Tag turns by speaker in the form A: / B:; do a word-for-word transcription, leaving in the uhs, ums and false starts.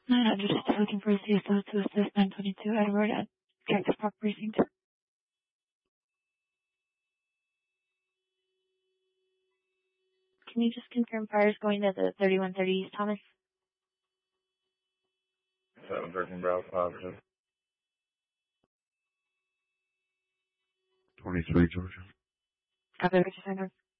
A: nine hundred is looking for a C S O to assist nine twenty-two Edward at Cactus Park Precinct. Can you just confirm priors going to the thirty-one thirty East Thomas?
B: seven thirteen Browse positive.
C: twenty-three Georgia.
A: Copy, Richard Center.